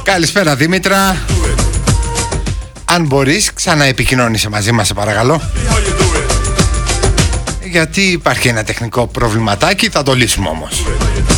Καλησπέρα Δήμητρα. Αν μπορείς ξαναεπικοινώνησε μαζί μας, σε παρακαλώ. Γιατί υπάρχει ένα τεχνικό προβληματάκι, θα το λύσουμε όμως.